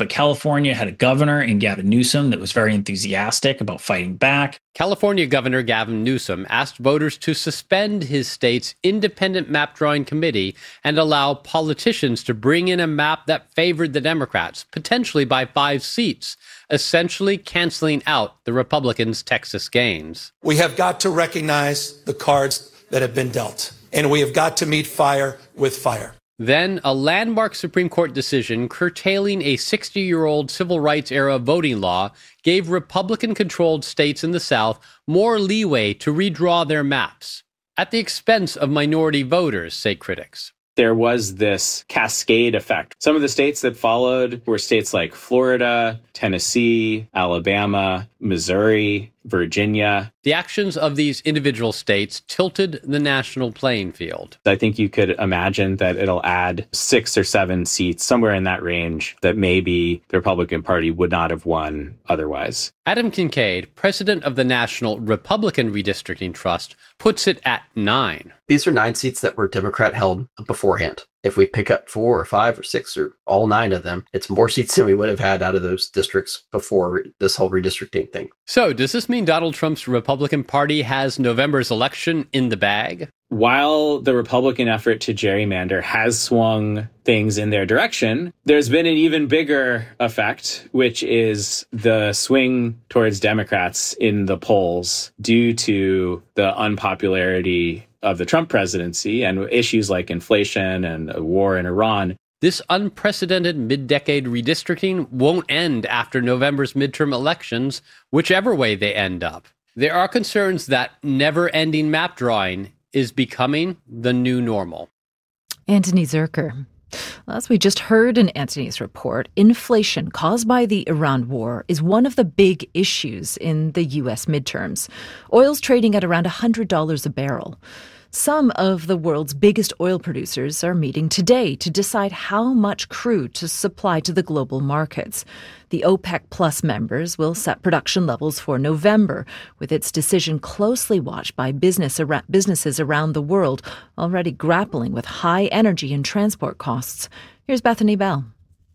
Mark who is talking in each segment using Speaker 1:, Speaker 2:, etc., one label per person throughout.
Speaker 1: but California had a governor in Gavin Newsom that was very enthusiastic about fighting back.
Speaker 2: California Governor Gavin Newsom asked voters to suspend his state's independent map drawing committee and allow politicians to bring in a map that favored the Democrats, potentially by 5 seats, essentially canceling out the Republicans' Texas gains.
Speaker 3: We have got to recognize the cards that have been dealt, and we have got to meet fire with fire.
Speaker 2: Then, a landmark Supreme Court decision curtailing a 60-year-old civil rights-era voting law gave Republican-controlled states in the South more leeway to redraw their maps, at the expense of minority voters, say critics.
Speaker 4: There was this cascade effect. Some of the states that followed were states like Florida, Tennessee, Alabama, Missouri, Virginia.
Speaker 2: The actions of these individual states tilted the national playing field.
Speaker 4: I think you could imagine that it'll add 6 or 7 seats, somewhere in that range, that maybe the Republican Party would not have won otherwise.
Speaker 2: Adam Kincaid, president of the National Republican Redistricting Trust, puts it at 9.
Speaker 5: These are 9 seats that were Democrat held beforehand. If we pick up 4 or 5 or 6 or all 9 of them, it's more seats than we would have had out of those districts before this whole redistricting thing.
Speaker 2: So does this mean Donald Trump's Republican Party has November's election in the bag?
Speaker 4: While the Republican effort to gerrymander has swung things in their direction, there's been an even bigger effect, which is the swing towards Democrats in the polls due to the unpopularity of the Trump presidency and issues like inflation and a war in Iran.
Speaker 2: This unprecedented mid-decade redistricting won't end after November's midterm elections, whichever way they end up. There are concerns that never-ending map drawing is becoming the new normal.
Speaker 6: Anthony Zurcher. As we just heard in Anthony's report, inflation caused by the Iran war is one of the big issues in the U.S. midterms. Oil's trading at around $100 a barrel. Some of the world's biggest oil producers are meeting today to decide how much crude to supply to the global markets. The OPEC Plus members will set production levels for November, with its decision closely watched by businesses around the world already grappling with high energy and transport costs. Here's Bethany Bell.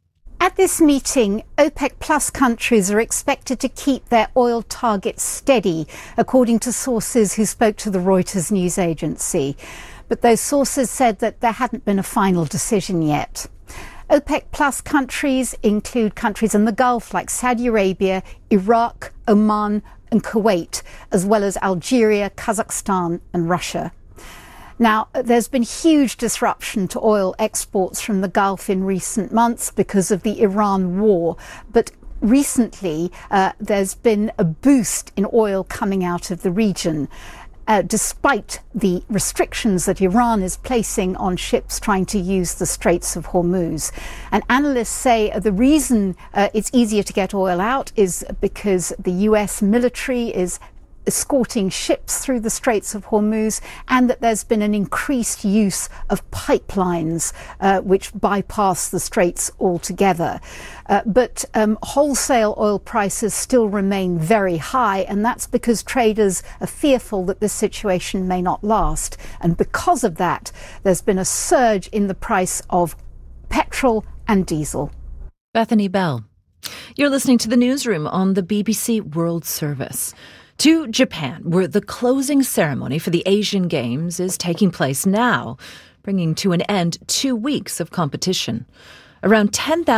Speaker 7: At this meeting, OPEC Plus countries are expected to keep their oil targets steady, according to sources who spoke to the Reuters news agency. But those sources said that there hadn't been a final decision yet. OPEC Plus countries include countries in the Gulf like Saudi Arabia, Iraq, Oman and Kuwait, as well as Algeria, Kazakhstan and Russia. Now, there's been huge disruption to oil exports from the Gulf in recent months because of the Iran war. But recently, there's been a boost in oil coming out of the region, despite the restrictions that Iran is placing on ships trying to use the Straits of Hormuz. And analysts say the reason it's easier to get oil out is because the US military is escorting ships through the Straits of Hormuz, and that there's been an increased use of pipelines which bypass the straits altogether. But wholesale oil prices still remain very high, and that's because traders are fearful that this situation may not last. And because of that, there's been a surge in the price of petrol and diesel.
Speaker 6: Bethany Bell. You're listening to the Newsroom on the BBC World Service. To Japan, where the closing ceremony for the Asian Games is taking place now, bringing to an end 2 weeks of competition. Around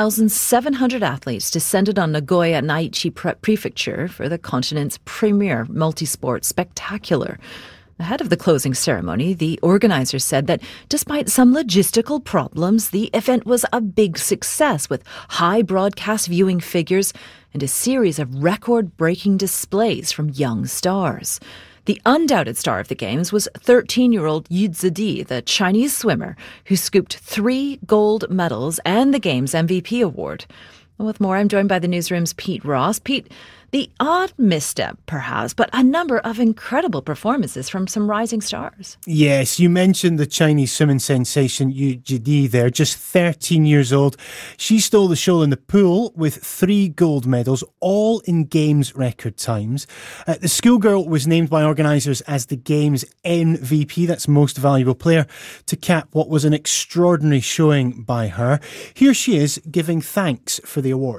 Speaker 6: 10,700 athletes descended on Nagoya Naichi Prefecture for the continent's premier multi-sport spectacular. Ahead of the closing ceremony, the organisers said that despite some logistical problems, the event was a big success with high broadcast viewing figures and a series of record-breaking displays from young stars. The undoubted star of the Games was 13-year-old Yu Zidi, the Chinese swimmer, who scooped 3 gold medals and the Games MVP award. With more, I'm joined by the Newsroom's Pete Ross. Pete, the odd misstep, perhaps, but a number of incredible performances from some rising stars.
Speaker 8: Yes, you mentioned the Chinese swimming sensation Yu Jidi there, just 13 years old. She stole the show in the pool with 3 gold medals, all in Games record times. The schoolgirl was named by organisers as the Games MVP, that's most valuable player, to cap what was an extraordinary showing by her. Here she is giving thanks for the award.